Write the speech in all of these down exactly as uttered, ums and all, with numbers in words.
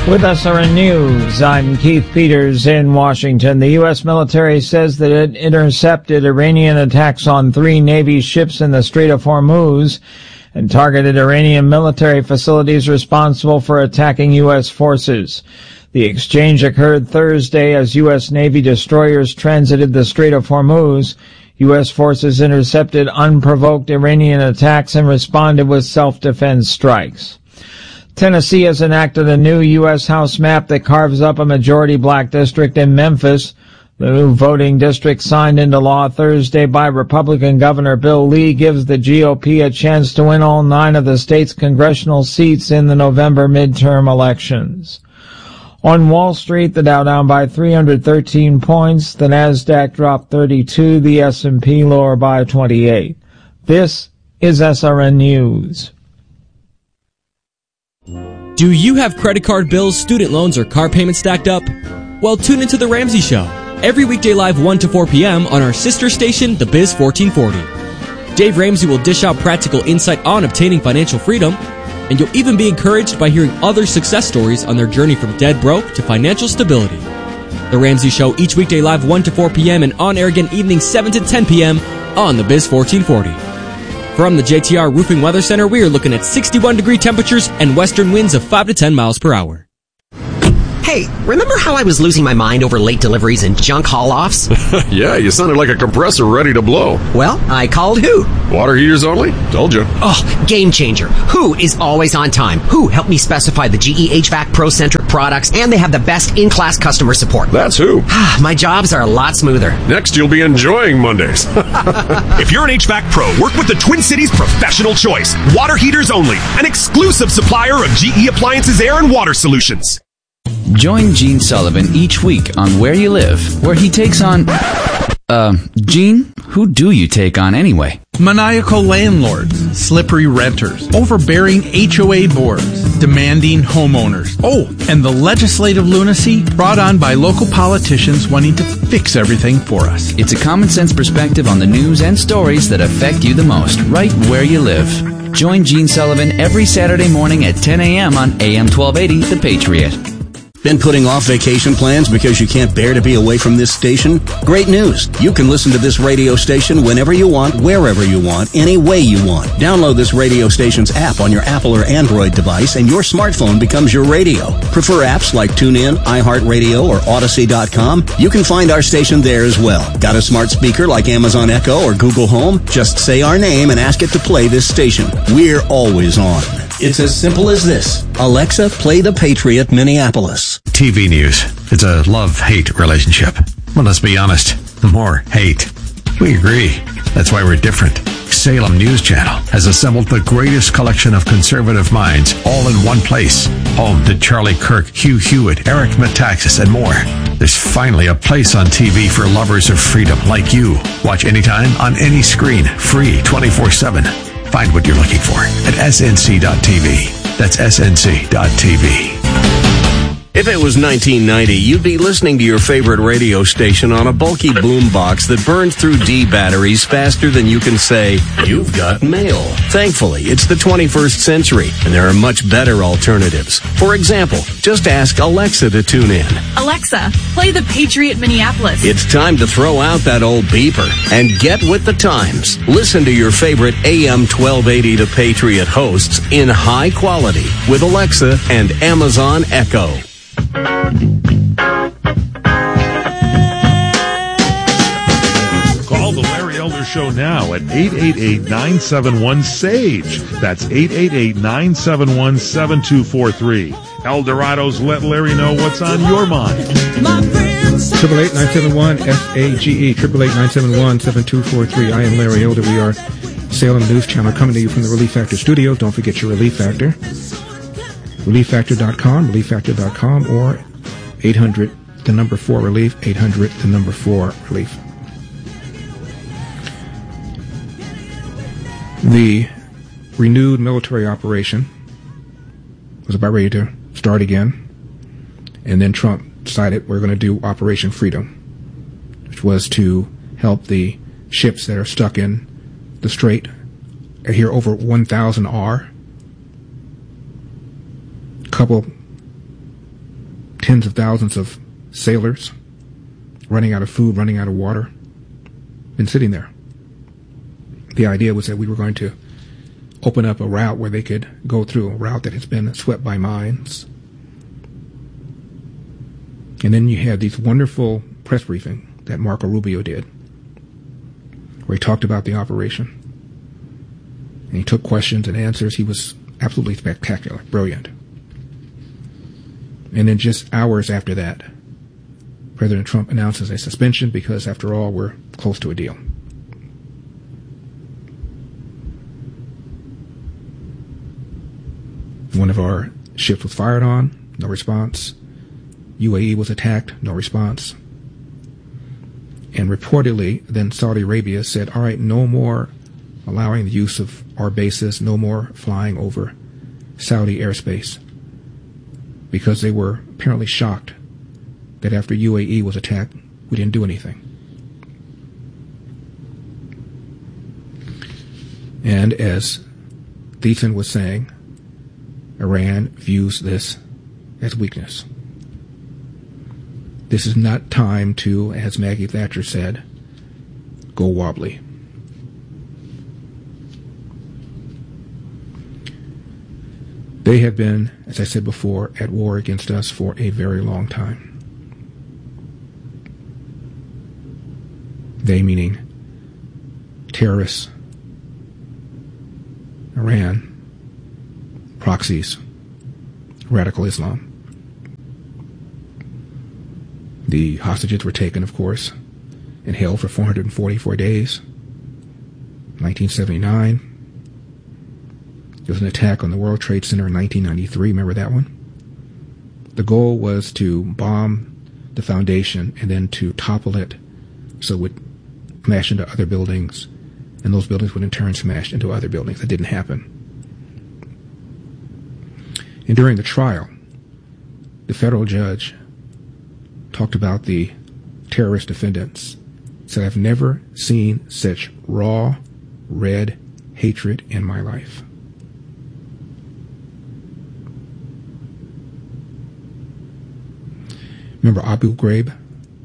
With S R N News, I'm Keith Peters in Washington. The U S military says that it intercepted Iranian attacks on three Navy ships in the Strait of Hormuz and targeted Iranian military facilities responsible for attacking U S forces. The exchange occurred Thursday as U S Navy destroyers transited the Strait of Hormuz. U S forces intercepted unprovoked Iranian attacks and responded with self-defense strikes. Tennessee has enacted a new U S House map that carves up a majority black district in Memphis. The new voting district signed into law Thursday by Republican Governor Bill Lee gives the G O P a chance to win all nine of the state's congressional seats in the November midterm elections. On Wall Street, the Dow down by three hundred thirteen points, the Nasdaq dropped thirty-two, the S and P lower by twenty-eight. This is S R N News. Do you have credit card bills, student loans, or car payments stacked up? Well, tune into The Ramsey Show every weekday live one to four p.m. on our sister station, The Biz fourteen forty. Dave Ramsey will dish out practical insight on obtaining financial freedom, and you'll even be encouraged by hearing other success stories on their journey from dead broke to financial stability. The Ramsey Show each weekday live one to four p.m. and on air again evening seven to ten p.m. on The Biz fourteen forty. From the J T R Roofing Weather Center, we are looking at sixty-one degree temperatures and western winds of five to ten miles per hour. Hey, remember how I was losing my mind over late deliveries and junk haul-offs? Yeah, you sounded like a compressor ready to blow. Well, I called Who. Water heaters only? Told you. Oh, game changer. Who is always on time. Who helped me specify the G E H V A C Pro-centric products, and they have the best in-class customer support. That's Who. My jobs are a lot smoother. Next, you'll be enjoying Mondays. If you're an H V A C Pro, work with the Twin Cities Professional Choice. Water heaters only. An exclusive supplier of G E Appliances Air and Water Solutions. Join Gene Sullivan each week on Where You Live, where he takes on... Uh, Gene, who do you take on anyway? Maniacal landlords, slippery renters, overbearing H O A boards, demanding homeowners. Oh, and the legislative lunacy brought on by local politicians wanting to fix everything for us. It's a common sense perspective on the news and stories that affect you the most, right where you live. Join Gene Sullivan every Saturday morning at ten a.m. on A M twelve eighty, The Patriot. Been putting off vacation plans because you can't bear to be away from this station? Great news! You can listen to this radio station whenever you want, wherever you want, any way you want. Download this radio station's app on your Apple or Android device and your smartphone becomes your radio. Prefer apps like TuneIn, iHeartRadio, or Odyssey dot com? You can find our station there as well. Got a smart speaker like Amazon Echo or Google Home? Just say our name and ask it to play this station. We're always on. It's as simple as this. Alexa, play The Patriot Minneapolis. T V news. It's a love-hate relationship. Well, let's be honest. The more hate. We agree. That's why we're different. Salem News Channel has assembled the greatest collection of conservative minds all in one place. Home to Charlie Kirk, Hugh Hewitt, Eric Metaxas, and more. There's finally a place on T V for lovers of freedom like you. Watch anytime, on any screen, free twenty-four seven. Find what you're looking for at S N C dot T V. That's S N C dot T V. If it was nineteen ninety, you'd be listening to your favorite radio station on a bulky boombox that burned through D batteries faster than you can say, "You've got mail." Thankfully, it's the twenty-first century, and there are much better alternatives. For example, just ask Alexa to tune in. Alexa, play The Patriot Minneapolis. It's time to throw out that old beeper and get with the times. Listen to your favorite A M twelve eighty The Patriot hosts in high quality with Alexa and Amazon Echo. Call the Larry Elder Show now at eight eight eight, nine seven one, SAGE. That's eight eight eight, nine seven one, seven two four three. Eldorado's Let Larry Know What's on Your Mind. Triple eight nine seven one S A G E. Triple eight nine seven one seven two four three. I am Larry Elder. We are Salem News Channel coming to you from the Relief Factor studio. Don't forget your Relief Factor. relief factor dot com, relief factor dot com, or eight hundred, the number four relief, eight hundred, the number four relief. The renewed military operation was about ready to start again, and then Trump decided we're going to do Operation Freedom, which was to help the ships that are stuck in the strait. Here over one thousand are. Couple tens of thousands of sailors running out of food, running out of water, been sitting there. The idea was that we were going to open up a route where they could go through, a route that has been swept by mines. And then you had these wonderful press briefing that Marco Rubio did, where he talked about the operation. And he took questions and answers. He was absolutely spectacular, brilliant. And then just hours after that, President Trump announces a suspension because, after all, we're close to a deal. One of our ships was fired on, no response. U A E was attacked, no response. And reportedly, then Saudi Arabia said, all right, no more allowing the use of our bases, no more flying over Saudi airspace, because they were apparently shocked that after U A E was attacked, we didn't do anything. And as Thiessen was saying, Iran views this as weakness. This is not time to, as Maggie Thatcher said, go wobbly. They have been, as I said before, at war against us for a very long time. They meaning terrorists, Iran, proxies, radical Islam. The hostages were taken, of course, and held for four hundred forty-four days. nineteen seventy-nine. There was an attack on the World Trade Center in nineteen ninety-three. Remember that one? The goal was to bomb the foundation and then to topple it so it would smash into other buildings, and those buildings would in turn smash into other buildings. That didn't happen. And during the trial, the federal judge talked about the terrorist defendants, said, I've never seen such raw, red hatred in my life. Remember Abu Ghraib?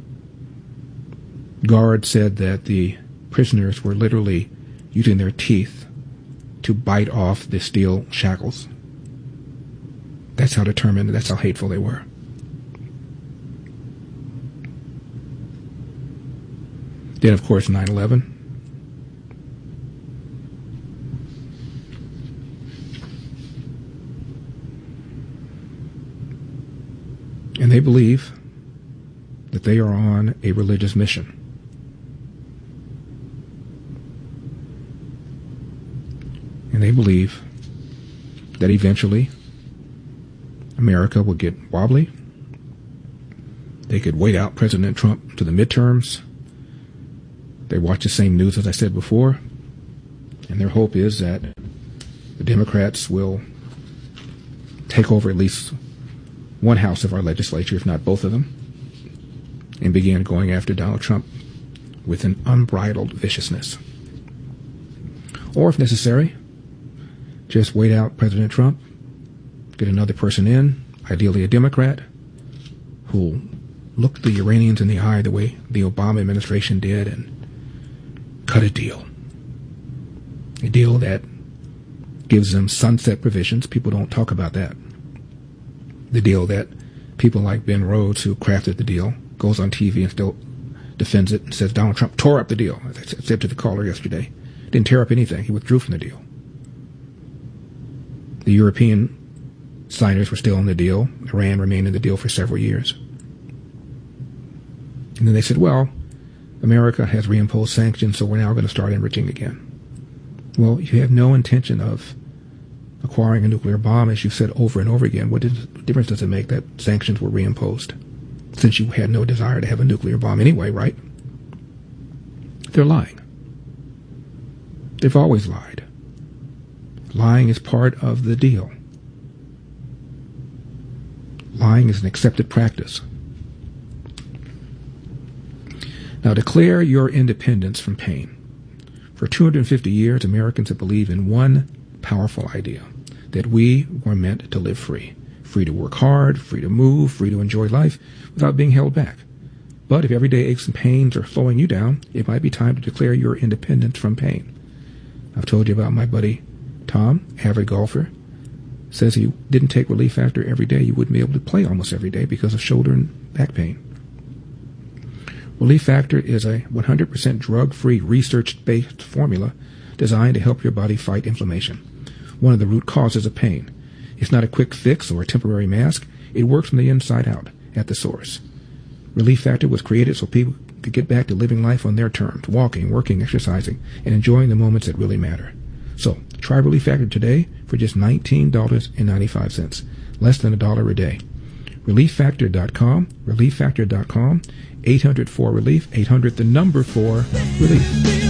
Guards said that the prisoners were literally using their teeth to bite off the steel shackles. That's how determined, that's how hateful they were. Then, of course, nine eleven. And they believe that they are on a religious mission. And they believe that eventually America will get wobbly. They could wait out President Trump to the midterms. They watch the same news as I said before. And their hope is that the Democrats will take over at least one house of our legislature, if not both of them, and begin going after Donald Trump with an unbridled viciousness. Or, if necessary, just wait out President Trump, get another person in, ideally a Democrat, who'll look the Iranians in the eye the way the Obama administration did and cut a deal. A deal that gives them sunset provisions. People don't talk about that. The deal that people like Ben Rhodes, who crafted the deal, goes on T V and still defends it and says Donald Trump tore up the deal. As I said to the caller yesterday, didn't tear up anything. He withdrew from the deal. The European signers were still in the deal. Iran remained in the deal for several years. And then they said, well, America has reimposed sanctions, so we're now going to start enriching again. Well, you have no intention of acquiring a nuclear bomb, as you've said over and over again. What difference does it make that sanctions were reimposed, since you had no desire to have a nuclear bomb anyway, right? They're lying. They've always lied. Lying is part of the deal. Lying is an accepted practice. Now, declare your independence from pain. For two hundred fifty years, Americans have believed in one powerful idea, that we were meant to live free. free to work hard, free to move, free to enjoy life without being held back. But if everyday aches and pains are slowing you down, it might be time to declare your independence from pain. I've told you about my buddy Tom, avid golfer, says he didn't take Relief Factor every day. You wouldn't be able to play almost every day because of shoulder and back pain. Relief Factor is a one hundred percent drug-free, research-based formula designed to help your body fight inflammation, one of the root causes of pain. It's not a quick fix or a temporary mask. It works from the inside out, at the source. Relief Factor was created so people could get back to living life on their terms, walking, working, exercising, and enjoying the moments that really matter. So, try Relief Factor today for just nineteen dollars and ninety-five cents, less than a dollar a day. relief factor dot com, relief factor dot com, eight hundred four relief, eight hundred the number for relief.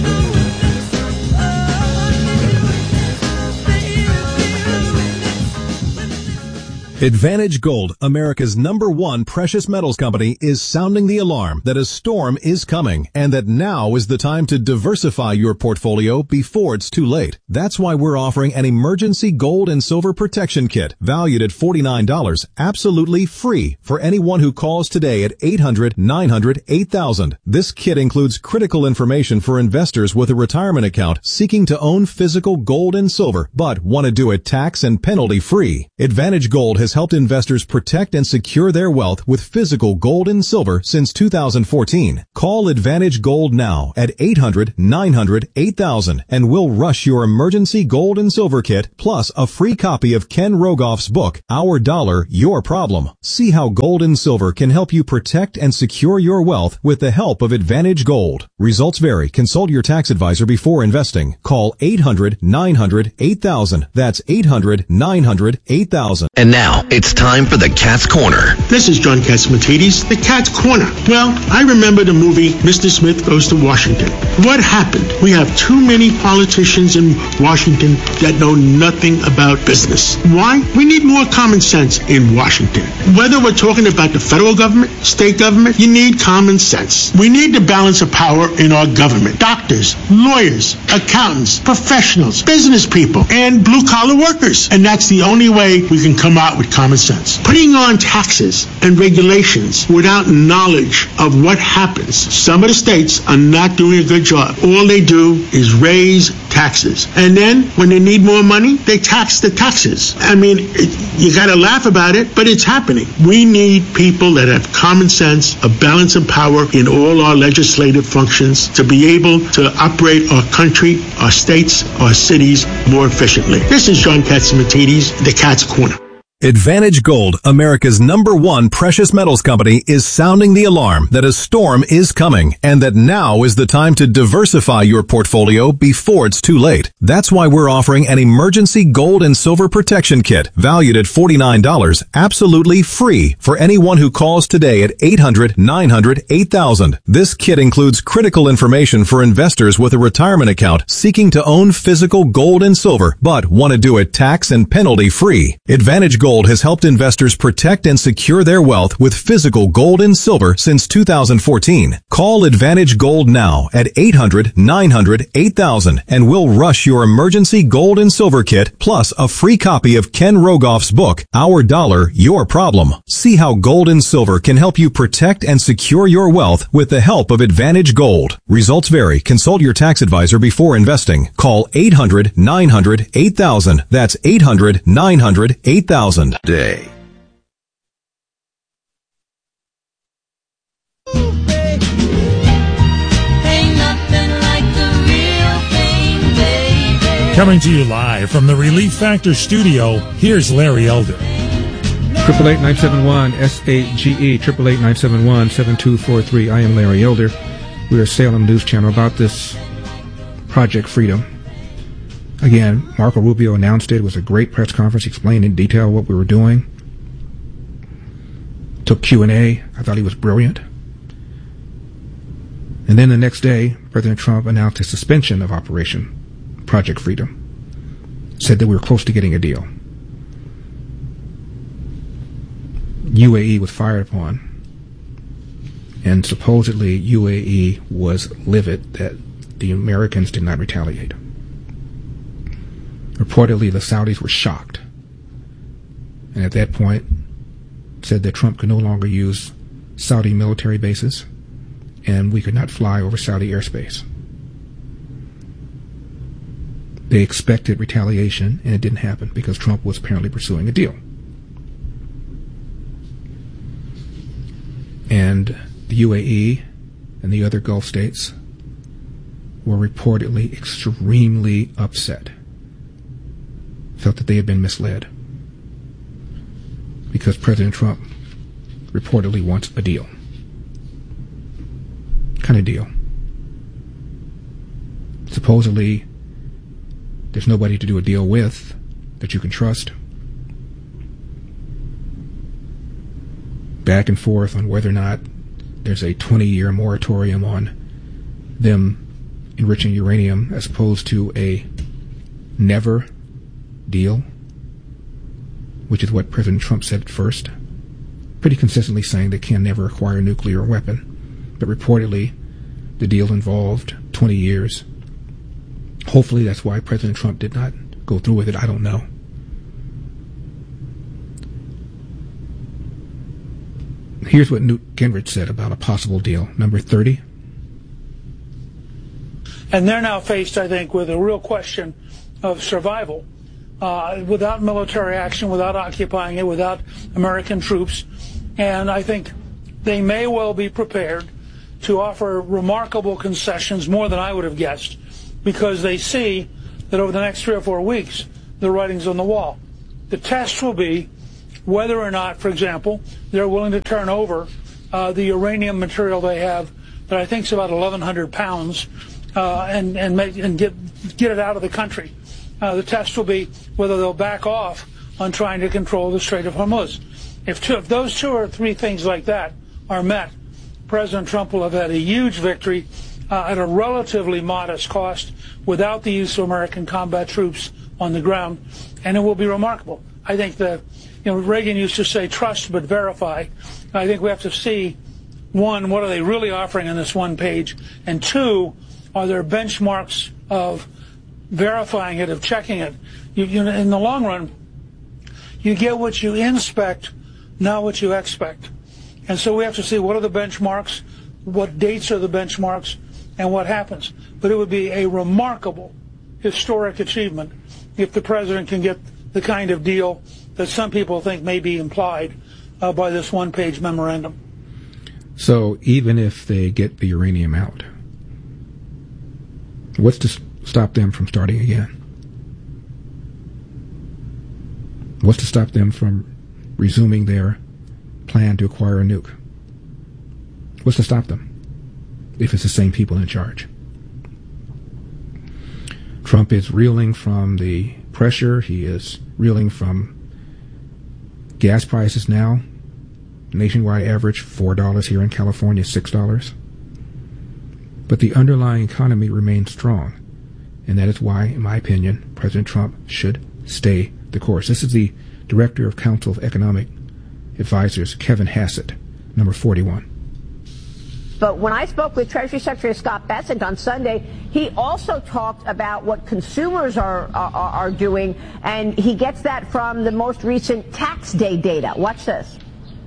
Advantage Gold, America's number one precious metals company, is sounding the alarm that a storm is coming and that now is the time to diversify your portfolio before it's too late. That's why we're offering an emergency gold and silver protection kit valued at forty-nine dollars, absolutely free for anyone who calls today at eight hundred, nine hundred, eight thousand. This kit includes critical information for investors with a retirement account seeking to own physical gold and silver but want to do it tax and penalty free. Advantage Gold has helped investors protect and secure their wealth with physical gold and silver since two thousand fourteen. Call Advantage Gold now at eight hundred, nine hundred, eight thousand and we'll rush your emergency gold and silver kit plus a free copy of Ken Rogoff's book, Our Dollar, Your Problem. See how gold and silver can help you protect and secure your wealth with the help of Advantage Gold. Results vary. Consult your tax advisor before investing. Call eight hundred, nine hundred, eight thousand. That's eight hundred, nine hundred, eight thousand. And now, it's time for the Cat's Corner. This is John Catsimatidis, the Cat's Corner. Well, I remember the movie Mister Smith Goes to Washington. What happened? We have too many politicians in Washington that know nothing about business. Why? We need more common sense in Washington. Whether we're talking about the federal government, state government, you need common sense. We need the balance of power in our government. Doctors, lawyers, accountants, professionals, business people, and blue-collar workers. And that's the only way we can come out with common sense. Putting on taxes and regulations without knowledge of what happens. Some of the states are not doing a good job. All they do is raise taxes. And then when they need more money, they tax the taxes. I mean, it, you gotta laugh about it, but it's happening. We need people that have common sense, a balance of power in all our legislative functions to be able to operate our country, our states, our cities more efficiently. This is John Catsimatidis, the Cat's Corner. Advantage Gold, America's number one precious metals company, is sounding the alarm that a storm is coming and that now is the time to diversify your portfolio before it's too late. That's why we're offering an emergency gold and silver protection kit valued at forty-nine dollars, absolutely free for anyone who calls today at eight hundred, nine hundred, eight thousand. This kit includes critical information for investors with a retirement account seeking to own physical gold and silver but want to do it tax and penalty free. Advantage Gold Gold has helped investors protect and secure their wealth with physical gold and silver since two thousand fourteen. Call Advantage Gold now at eight hundred, nine hundred, eight thousand and we'll rush your emergency gold and silver kit plus a free copy of Ken Rogoff's book, Our Dollar, Your Problem. See how gold and silver can help you protect and secure your wealth with the help of Advantage Gold. Results vary. Consult your tax advisor before investing. Call eight hundred, nine hundred, eight thousand. That's eight hundred, nine hundred, eight thousand. Day. Coming to you live from the Relief Factor studio, here's Larry Elder. Triple eight nine seven one S A G E, triple eight nine seven one seven two four three. I am Larry Elder. We are Salem News Channel about this Project Freedom. Again, Marco Rubio announced it. It was a great press conference. He explained in detail what we were doing. Took Q and A. I thought he was brilliant. And then the next day, President Trump announced his suspension of Operation Project Freedom. Said that we were close to getting a deal. U A E was fired upon. And supposedly U A E was livid that the Americans did not retaliate. Reportedly, the Saudis were shocked. and at that point said that Trump could no longer use Saudi military bases and we could not fly over Saudi airspace. They expected retaliation, and it didn't happen because Trump was apparently pursuing a deal. And the U A E and the other Gulf states were reportedly extremely upset, felt that they had been misled because President Trump reportedly wants a deal. What kind of deal? Supposedly, there's nobody to do a deal with that you can trust. Back and forth on whether or not there's a twenty-year moratorium on them enriching uranium as opposed to a never deal, which is what President Trump said at first, pretty consistently saying they can never acquire a nuclear weapon. But reportedly, the deal involved twenty years. Hopefully that's why President Trump did not go through with it. I don't know. Here's what Newt Gingrich said about a possible deal. Number thirty. And they're now faced, I think, with a real question of survival. Uh, without military action, without occupying it, without American troops. And I think they may well be prepared to offer remarkable concessions, more than I would have guessed, because they see that over the next three or four weeks, the writing's on the wall. The test will be whether or not, for example, they're willing to turn over uh, the uranium material they have that I think is about eleven hundred pounds uh, and, and, make, and get, get it out of the country. Uh, the test will be whether they'll back off on trying to control the Strait of Hormuz. If, two, if those two or three things like that are met, President Trump will have had a huge victory uh, at a relatively modest cost without the use of American combat troops on the ground, and it will be remarkable. I think the, you know, Reagan used to say trust but verify. I think we have to see, one, what are they really offering on this one page, and two, are there benchmarks of verifying it, of checking it. You, you know, in the long run, you get what you inspect, not what you expect. And so we have to see what are the benchmarks, what dates are the benchmarks, and what happens. But it would be a remarkable, historic achievement if the president can get the kind of deal that some people think may be implied uh, by this one-page memorandum. So even if they get the uranium out, what's to stop them from starting again? What's to stop them from resuming their plan to acquire a nuke? What's to stop them if it's the same people in charge? Trump is reeling from the pressure. He is reeling from gas prices now. Nationwide average four dollars, here in California six dollars. But the underlying economy remains strong. And that is why, in my opinion, President Trump should stay the course. This is the Director of Council of Economic Advisors, Kevin Hassett, number forty-one. But when I spoke with Treasury Secretary Scott Bessent on Sunday, he also talked about what consumers are, are, are doing, and he gets that from the most recent tax day data. Watch this.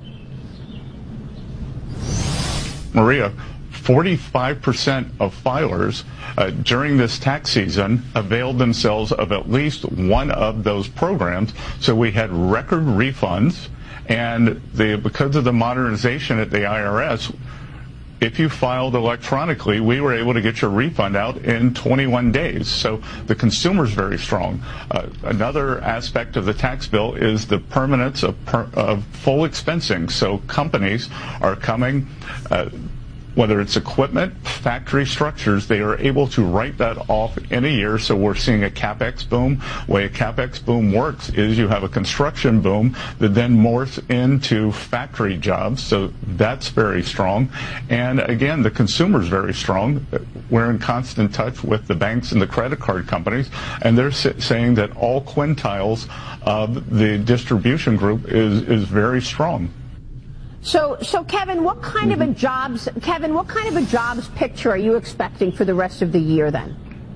Maria, forty-five percent of filers uh, during this tax season availed themselves of at least one of those programs. So we had record refunds, and the, because of the modernization at the I R S, if you filed electronically, we were able to get your refund out in twenty-one days. So the consumer's very strong. Uh, another aspect of the tax bill is the permanence of, per, of full expensing. So companies are coming, uh, whether it's equipment, factory structures, they are able to write that off in a year. So we're seeing a CapEx boom. The way a CapEx boom works is you have a construction boom that then morphs into factory jobs. So that's very strong. And again, the consumer's very strong. We're in constant touch with the banks and the credit card companies, and they're saying that all quintiles of the distribution group is, is very strong. So, so Kevin, what kind mm-hmm. of a jobs, Kevin, what kind of a jobs picture are you expecting for the rest of the year then?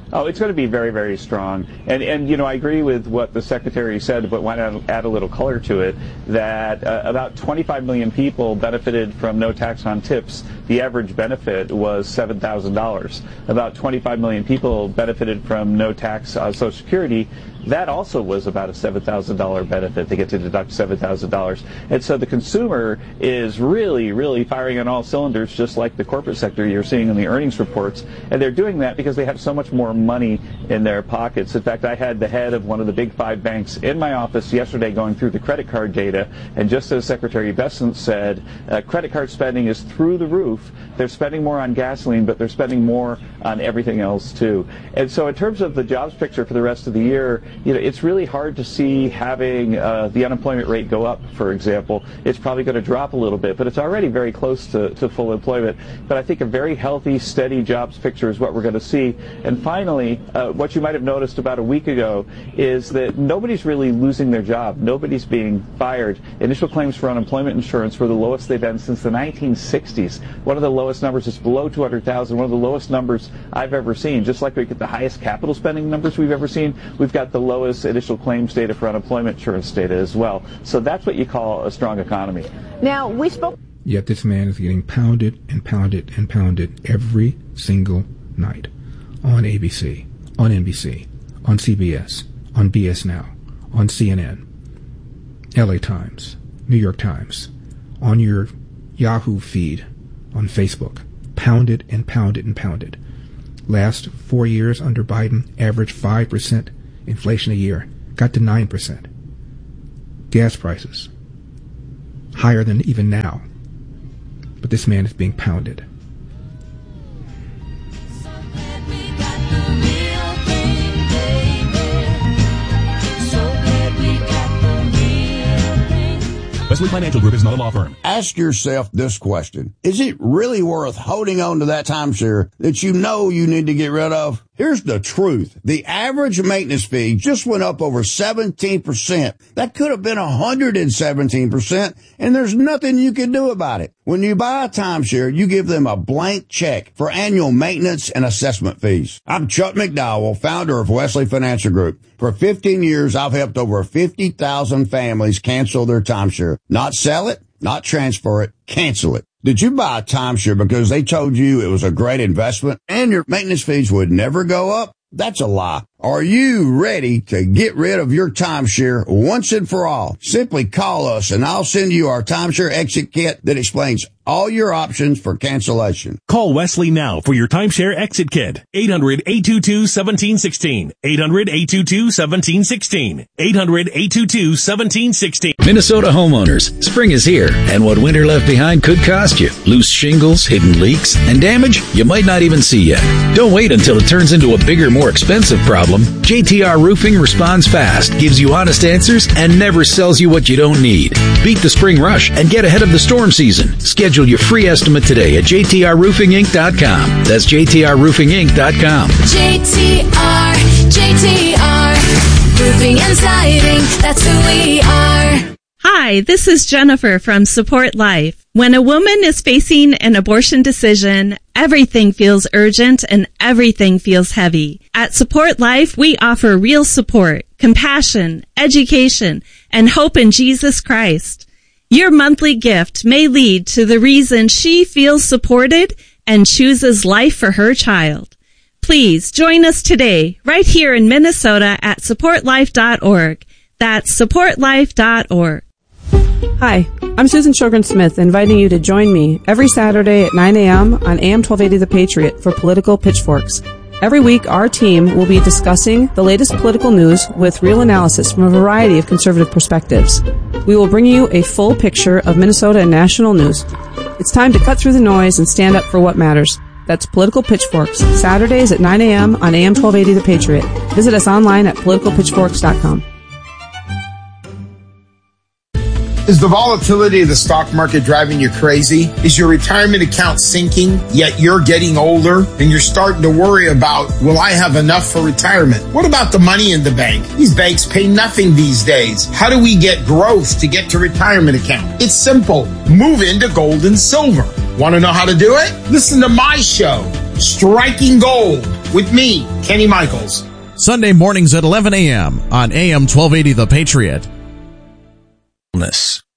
Oh, it's going to be very, very strong. And, and you know, I agree with what the Secretary said, but want to add a little color to it, that uh, about twenty-five million people benefited from no tax on tips. The average benefit was seven thousand dollars. About twenty-five million people benefited from no tax on Social Security. That also was about a seven thousand dollars benefit. They get to deduct seven thousand dollars. And so the consumer is really, really firing on all cylinders, just like the corporate sector you're seeing in the earnings reports. And they're doing that because they have so much more money in their pockets. In fact, I had the head of one of the big five banks in my office yesterday going through the credit card data. And just as Secretary Bessent said, uh, credit card spending is through the roof. They're spending more on gasoline, but they're spending more on everything else, too. And so in terms of the jobs picture for the rest of the year, you know, it's really hard to see having uh, the unemployment rate go up, for example. It's probably going to drop a little bit, but it's already very close to, to full employment. But I think a very healthy, steady jobs picture is what we're going to see. And finally, uh, what you might have noticed about a week ago is that nobody's really losing their job. Nobody's being fired. Initial claims for unemployment insurance were the lowest they've been since the nineteen sixties. One of the lowest numbers is below two hundred thousand, one of the lowest numbers I've ever seen. Just like we get the highest capital spending numbers we've ever seen, we've got the lowest initial claims data for unemployment insurance data as well. So that's what you call a strong economy. Now, we spoke... Yet this man is getting pounded and pounded and pounded every single night on A B C, on N B C, on C B S, on B S Now, on C N N, L A Times, New York Times, on your Yahoo feed, on Facebook. Pounded and pounded and pounded. Last four years under Biden, averaged five percent inflation a year. Got to nine percent. Gas prices, higher than even now. But this man is being pounded. Wesley Financial Group is not a law firm. Ask yourself this question. Is it really worth holding on to that timeshare that you know you need to get rid of? Here's the truth. The average maintenance fee just went up over seventeen percent. That could have been one hundred seventeen percent, and there's nothing you can do about it. When you buy a timeshare, you give them a blank check for annual maintenance and assessment fees. I'm Chuck McDowell, founder of Wesley Financial Group. For fifteen years, I've helped over fifty thousand families cancel their timeshare. Not sell it, not transfer it, cancel it. Did you buy a timeshare because they told you it was a great investment and your maintenance fees would never go up? That's a lie. Are you ready to get rid of your timeshare once and for all? Simply call us and I'll send you our timeshare exit kit that explains all your options for cancellation. Call Wesley now for your timeshare exit kit. eight hundred, eight two two, one seven one six. eight hundred, eight two two, one seven one six. eight hundred, eight two two, one seven one six. Minnesota homeowners, spring is here, and what winter left behind could cost you. Loose shingles, hidden leaks, and damage you might not even see yet. Don't wait until it turns into a bigger, more expensive problem. J T R Roofing responds fast, gives you honest answers, and never sells you what you don't need. Beat the spring rush and get ahead of the storm season. Schedule your free estimate today at j t r roofing inc dot com. That's j t r roofing inc dot com. J T R, J T R, Roofing and Siding, that's who we are. Hi, this is Jennifer from Support Life. When a woman is facing an abortion decision, everything feels urgent and everything feels heavy. At Support Life, we offer real support, compassion, education, and hope in Jesus Christ. Your monthly gift may lead to the reason she feels supported and chooses life for her child. Please join us today, right here in Minnesota at support life dot org. That's support life dot org. Hi, I'm Susan Sjogren-Smith, inviting you to join me every Saturday at nine a.m. on A M twelve eighty The Patriot for Political Pitchforks. Every week, our team will be discussing the latest political news with real analysis from a variety of conservative perspectives. We will bring you a full picture of Minnesota and national news. It's time to cut through the noise and stand up for what matters. That's Political Pitchforks, Saturdays at nine a.m. on A M twelve eighty The Patriot. Visit us online at political pitchforks dot com. Is the volatility of the stock market driving you crazy? Is your retirement account sinking, yet you're getting older and you're starting to worry about, will I have enough for retirement? What about the money in the bank? These banks pay nothing these days. How do we get growth to get to retirement account? It's simple. Move into gold and silver. Want to know how to do it? Listen to my show, Striking Gold. with me, Kenny Michaels. Sunday mornings at eleven a.m. on A M twelve eighty The Patriot.